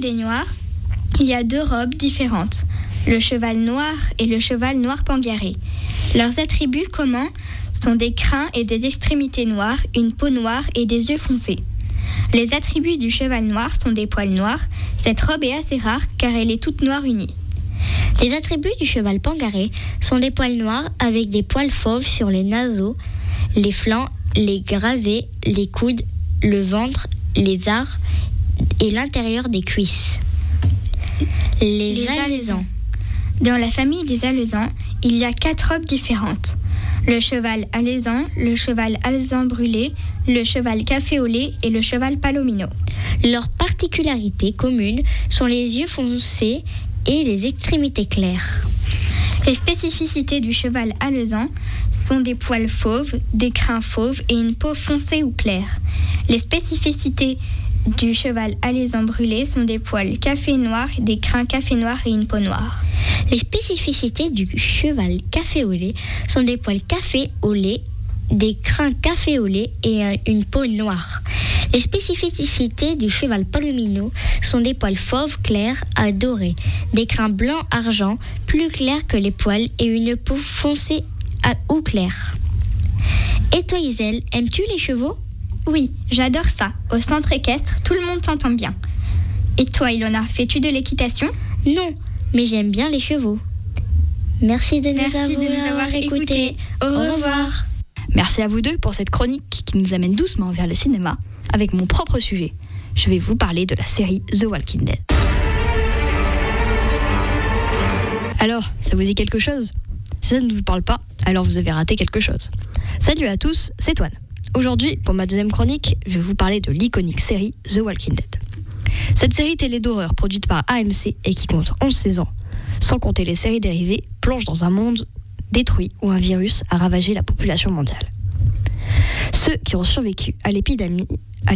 des Noirs, il y a 2 robes différentes, le cheval noir et le cheval noir pangaré. Leurs attributs communs sont des crins et des extrémités noires, une peau noire et des yeux foncés. Les attributs du cheval noir sont des poils noirs. Cette robe est assez rare car elle est toute noire unie. Les attributs du cheval pangaré sont des poils noirs avec des poils fauves sur les naseaux, les flancs, les grasés, les coudes, le ventre, les arcs et l'intérieur des cuisses. Les alezans. Dans la famille des alezans, il y a 4 robes différentes. Le cheval alezan, le cheval alezan brûlé, le cheval café au lait et le cheval palomino. Leurs particularités communes sont les yeux foncés et les extrémités claires. Les spécificités du cheval alezan sont des poils fauves, des crins fauves et une peau foncée ou claire. Les spécificités du cheval alezan brûlé sont des poils café noir, des crins café noir et une peau noire. Les spécificités du cheval café au lait sont des poils café au lait, des crins café au lait et une peau noire. Les spécificités du cheval palomino sont des poils fauves clairs à dorés, des crins blancs argent plus clairs que les poils et une peau foncée ou claire. Et toi Isel, aimes-tu les chevaux ? Oui, j'adore ça. Au centre équestre, tout le monde t'entend bien. Et toi Ilona, fais-tu de l'équitation ? Non, mais j'aime bien les chevaux. Merci de nous avoir écoutés. Au revoir. Merci à vous deux pour cette chronique qui nous amène doucement vers le cinéma avec mon propre sujet. Je vais vous parler de la série The Walking Dead. Alors, ça vous dit quelque chose ? Si ça ne vous parle pas, alors vous avez raté quelque chose. Salut à tous, c'est Toine. Aujourd'hui, pour ma deuxième chronique, je vais vous parler de l'iconique série The Walking Dead. Cette série télé d'horreur produite par AMC et qui compte 11 saisons, sans compter les séries dérivées, plonge dans un monde détruit où un virus a ravagé la population mondiale. Ceux qui ont survécu à l'épidémie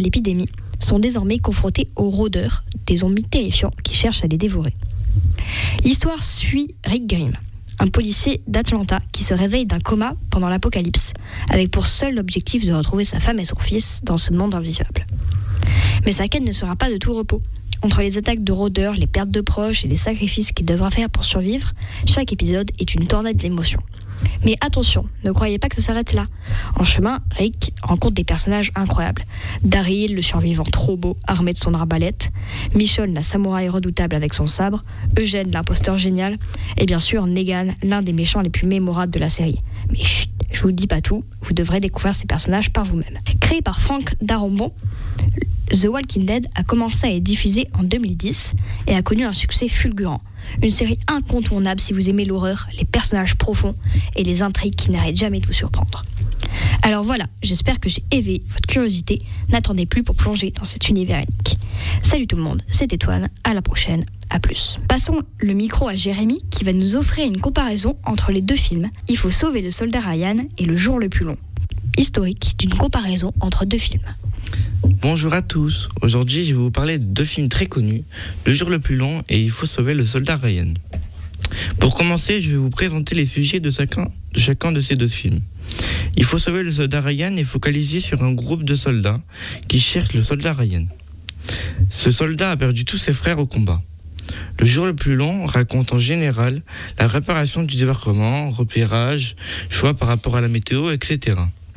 sont désormais confrontés aux rôdeurs, des zombies terrifiants qui cherchent à les dévorer. L'histoire suit Rick Grimes, un policier d'Atlanta qui se réveille d'un coma pendant l'apocalypse, avec pour seul objectif de retrouver sa femme et son fils dans ce monde invivable. Mais sa quête ne sera pas de tout repos. Entre les attaques de rôdeurs, les pertes de proches et les sacrifices qu'il devra faire pour survivre, chaque épisode est une tornade d'émotions. Mais attention, ne croyez pas que ça s'arrête là. En chemin, Rick rencontre des personnages incroyables. Daryl, le survivant trop beau, armé de son arbalète. Michonne, la samouraï redoutable avec son sabre. Eugène, l'imposteur génial. Et bien sûr, Negan, l'un des méchants les plus mémorables de la série. Mais chut, je vous dis pas tout, vous devrez découvrir ces personnages par vous-même. Créé par Frank Darabont, The Walking Dead a commencé à être diffusé en 2010 et a connu un succès fulgurant. Une série incontournable si vous aimez l'horreur, les personnages profonds et les intrigues qui n'arrêtent jamais de vous surprendre. Alors voilà, j'espère que j'ai éveillé votre curiosité. N'attendez plus pour plonger dans cet univers unique. Salut tout le monde, c'était Toine, à la prochaine, à plus. Passons le micro à Jérémy qui va nous offrir une comparaison entre les deux films « Il faut sauver le soldat Ryan » et « Le jour le plus long ». Historique d'une comparaison entre deux films. Bonjour à tous, aujourd'hui je vais vous parler de 2 films très connus, Le jour le plus long et Il faut sauver le soldat Ryan. Pour commencer, je vais vous présenter les sujets de chacun de ces 2 films. Il faut sauver le soldat Ryan est focalisé sur un groupe de soldats qui cherchent le soldat Ryan. Ce soldat a perdu tous ses frères au combat. Le jour le plus long raconte en général la réparation du débarquement, repérage, choix par rapport à la météo, etc.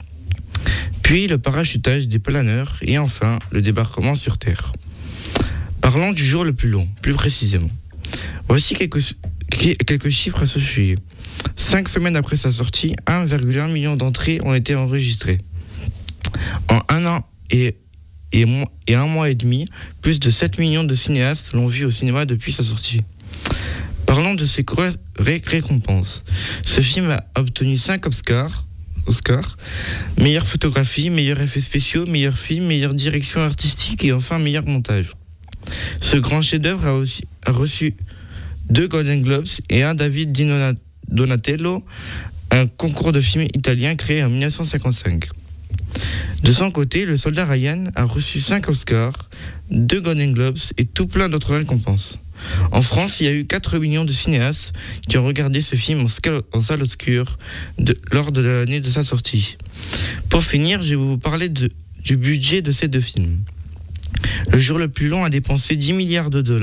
Puis le parachutage des planeurs et enfin le débarquement sur Terre. Parlons du jour le plus long, plus précisément. Voici quelques chiffres à ce sujet. 5 semaines après sa sortie, 1,1 million d'entrées ont été enregistrées. En 1 an et 1 mois et demi, plus de 7 millions de cinéastes l'ont vu au cinéma depuis sa sortie. Parlons de ses récompenses. Ce film a obtenu 5 Oscars, meilleure photographie, meilleurs effets spéciaux, meilleur film, meilleure direction artistique et enfin meilleur montage. Ce grand chef-d'œuvre a reçu 2 Golden Globes et un David di Donatello, un concours de film italien créé en 1955. De son côté, le soldat Ryan a reçu 5 Oscars, 2 Golden Globes et tout plein d'autres récompenses. En France, il y a eu 4 millions de cinéastes qui ont regardé ce film en salle obscure lors de l'année de sa sortie. Pour finir, je vais vous parler du budget de ces 2 films. Le jour le plus long a dépensé 10 milliards de dollars.